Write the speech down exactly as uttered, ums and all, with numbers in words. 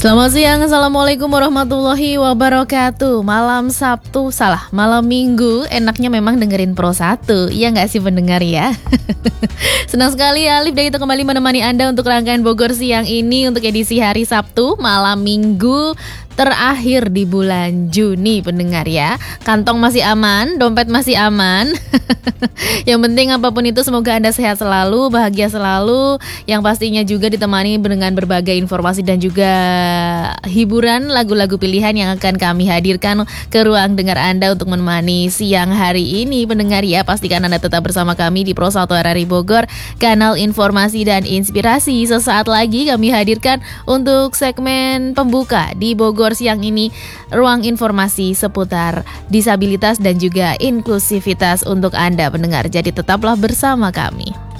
Selamat siang, Assalamualaikum warahmatullahi wabarakatuh. Malam Sabtu, salah, malam Minggu. Enaknya memang dengerin Pro satu, iya nggak sih pendengar ya? Senang sekali Alif Daito kembali menemani Anda untuk rangkaian Bogor siang ini untuk edisi hari Sabtu, malam Minggu terakhir di bulan Juni pendengar ya. Kantong masih aman, dompet masih aman. Yang penting apapun itu semoga Anda sehat selalu, bahagia selalu. Yang pastinya juga ditemani dengan berbagai informasi dan juga hiburan lagu-lagu pilihan yang akan kami hadirkan ke ruang dengar Anda untuk menemani siang hari ini pendengar ya. Pastikan Anda tetap bersama kami di Pro satu R R I Bogor, kanal informasi dan inspirasi. Sesaat lagi kami hadirkan untuk segmen pembuka di Bogor siang ini, ruang informasi seputar disabilitas dan juga inklusivitas untuk Anda pendengar. Jadi tetaplah bersama kami.